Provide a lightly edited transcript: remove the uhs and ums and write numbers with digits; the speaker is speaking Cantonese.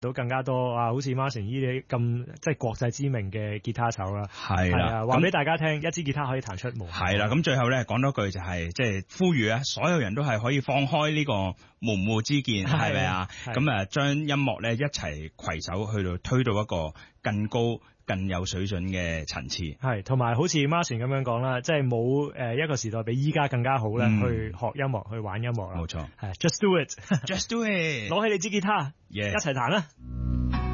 到更加多啊，好似 Martin 呢啲咁即係國際知名嘅吉他手啦。 係啦， 話俾大家聽，一支吉他可以彈出無限。 係啦，咁最後咧講多句就係即係呼籲啊，所有人都係可以放開呢個門戶之見，係咪啊？咁將音樂咧一齊攜手去到推到一個更高、更有水準嘅層次。 係，同埋好似 Martin 咁樣講啦，即係冇一個時代比依家更加好咧，去學音樂、去玩音樂啦。 冇錯， 係 Just do it， Just do it， 攞起你支吉他，一齊彈啦！